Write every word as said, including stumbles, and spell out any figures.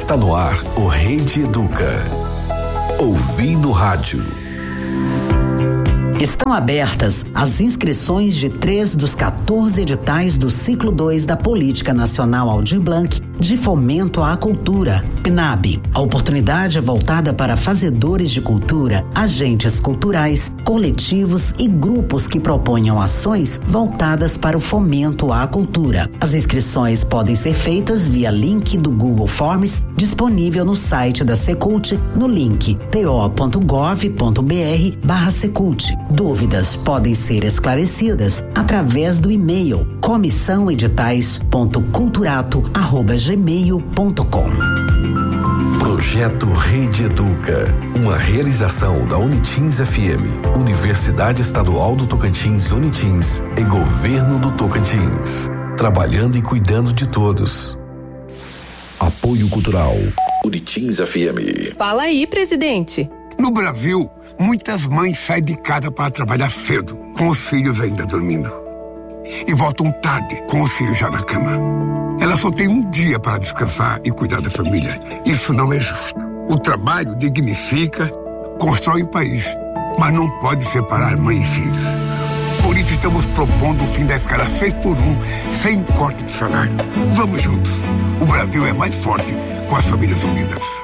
Está no ar o Rede Educa. Ouvi no rádio. Estão abertas as inscrições de três dos quatorze editais do ciclo dois da Política Nacional Aldir Blanc de Fomento à Cultura, P N A B. A oportunidade é voltada para fazedores de cultura, agentes culturais, coletivos e grupos que proponham ações voltadas para o fomento à cultura. As inscrições podem ser feitas via link do Google Forms, disponível no site da Secult, no link to.gov.br barra Secult. Dúvidas podem ser esclarecidas através do e-mail comissãoeditais ponto culturato arroba gmail ponto com. Projeto Rede Educa, uma realização da Unitins F M, Universidade Estadual do Tocantins Unitins e Governo do Tocantins, trabalhando e cuidando de todos. Apoio Cultural, Unitins F M. Fala aí, presidente. No Brasil, muitas mães saem de casa para trabalhar cedo, com os filhos ainda dormindo. E voltam tarde, com os filhos já na cama. Ela só tem um dia para descansar e cuidar da família. Isso não é justo. O trabalho dignifica, constrói o país, mas não pode separar mãe e filhos. Por isso estamos propondo o fim da escala seis por um, sem corte de salário. Vamos juntos. O Brasil é mais forte com as famílias unidas.